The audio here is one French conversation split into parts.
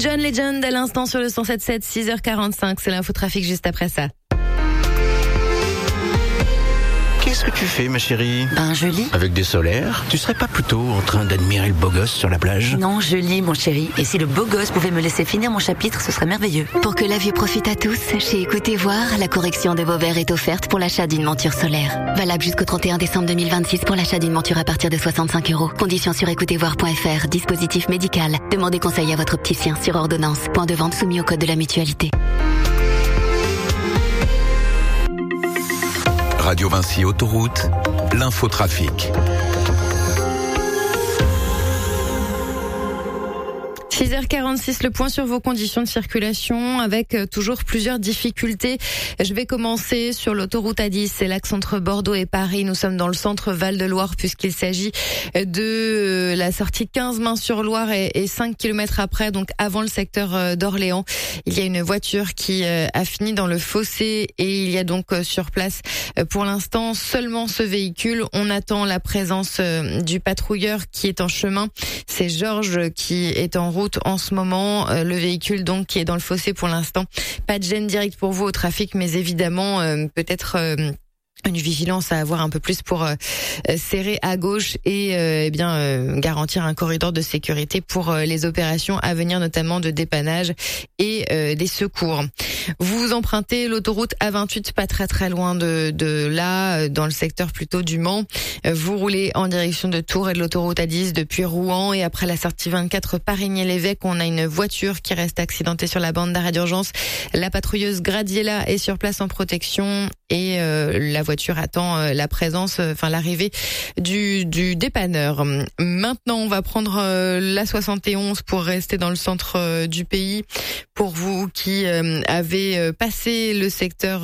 John Legend à l'instant sur le 107.7, 6h45. C'est l'infotrafic juste après ça. Qu'est-ce que tu fais, ma chérie? Je lis. Avec des solaires? Tu serais pas plutôt en train d'admirer le beau gosse sur la plage? Non, je lis, mon chéri. Et si le beau gosse pouvait me laisser finir mon chapitre, ce serait merveilleux. Pour que la vue profite à tous, chez Écoutez Voir, la correction de vos verres est offerte pour l'achat d'une monture solaire. Valable jusqu'au 31 décembre 2026 pour l'achat d'une monture à partir de 65 €. Conditions sur écoutezvoir.fr. Dispositif médical. Demandez conseil à votre opticien sur ordonnance. Point de vente soumis au code de la mutualité. Radio Vinci Autoroute, l'infotrafic. 6h46, le point sur vos conditions de circulation avec toujours plusieurs difficultés. Je vais commencer sur l'autoroute A10, c'est l'axe entre Bordeaux et Paris. Nous sommes dans le centre Val-de-Loire puisqu'il s'agit de la sortie 15 Main-sur-Loire et 5 km après, donc avant le secteur d'Orléans. Il y a une voiture qui a fini dans le fossé et il y a donc sur place pour l'instant seulement ce véhicule. On attend la présence du patrouilleur qui est en chemin. C'est Georges qui est en route en ce moment, le véhicule donc qui est dans le fossé pour l'instant. Pas de gêne directe pour vous au trafic, mais évidemment peut-être une vigilance à avoir un peu plus pour serrer à gauche et garantir un corridor de sécurité pour les opérations à venir, notamment de dépannage et des secours. Vous empruntez l'autoroute A28, pas très loin de là, dans le secteur plutôt du Mans. Vous roulez en direction de Tours et de l'autoroute A10 depuis Rouen, et après la sortie 24 Parigny-l'Évêque, on a une voiture qui reste accidentée sur la bande d'arrêt d'urgence. La patrouilleuse Gradiella est sur place en protection et la voiture attend l'arrivée du dépanneur. Maintenant, on va prendre la 71 pour rester dans le centre du pays. Pour vous qui avez passé le secteur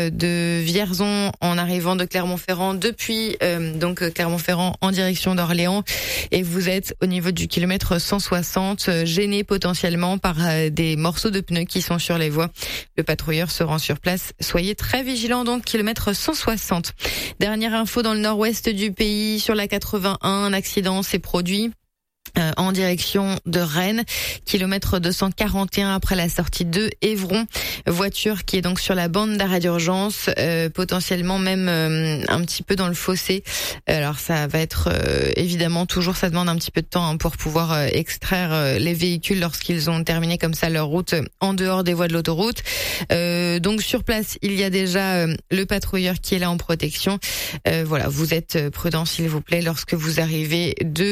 de Vierzon en arrivant de Clermont-Ferrand depuis Clermont-Ferrand en direction d'Orléans, et vous êtes au niveau du kilomètre 160, gêné potentiellement par des morceaux de pneus qui sont sur les voies. Le patrouilleur se rend sur place. Soyez très vigilants donc, kilomètre 160. Dernière info dans le nord-ouest du pays, sur la 81, un accident s'est produit en direction de Rennes, kilomètre 241 après la sortie de Évron. Voiture qui est donc sur la bande d'arrêt d'urgence, potentiellement même un petit peu dans le fossé. Alors ça va être évidemment toujours, ça demande un petit peu de temps pour pouvoir extraire les véhicules lorsqu'ils ont terminé comme ça leur route en dehors des voies de l'autoroute. Donc sur place, il y a déjà le patrouilleur qui est là en protection. Vous êtes prudents s'il vous plaît lorsque vous arrivez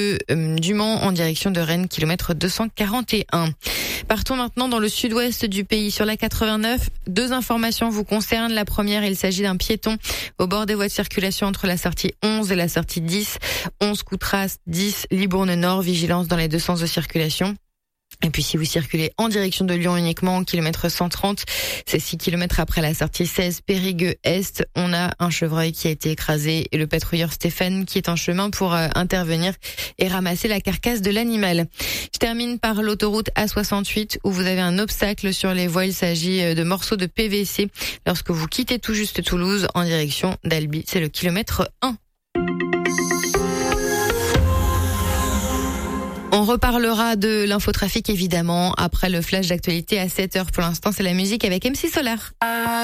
du Mans en direction de Rennes, kilomètre 241. Partons maintenant dans le sud-ouest du pays, sur la 89. Deux informations vous concernent. La première, il s'agit d'un piéton au bord des voies de circulation entre la sortie 11 et la sortie 10. 11 Coutras, 10 Libourne-Nord, vigilance dans les deux sens de circulation. Et puis si vous circulez en direction de Lyon uniquement, au kilomètre 130, c'est 6 km après la sortie 16 Périgueux-Est, on a un chevreuil qui a été écrasé et le patrouilleur Stéphane qui est en chemin pour intervenir et ramasser la carcasse de l'animal. Je termine par l'autoroute A68 où vous avez un obstacle sur les voies. Il s'agit de morceaux de PVC lorsque vous quittez tout juste Toulouse en direction d'Albi. C'est le kilomètre 1. On reparlera de l'infotrafic évidemment après le flash d'actualité à 7h. Pour l'instant, c'est la musique avec MC Solar.